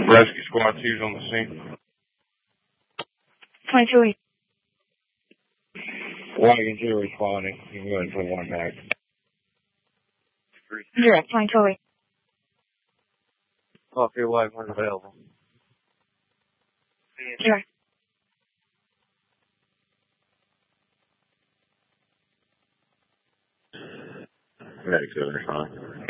Rescue Squad 2's on the scene. 22. Wagon 2 responding. You can go ahead and put one back. 0, 22. Copy, wagon 1 available. 0. Medics are responding.